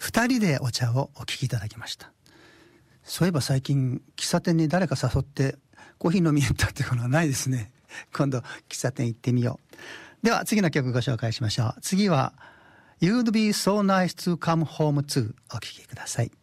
2人でお茶をお聞きいただきました。そういえば最近喫茶店に誰か誘ってコーヒー飲みに行ったっていうのはないですね。今度喫茶店行ってみよう。では次の曲ご紹介しましょう。次は You'd be so nice to come home to お聞きください。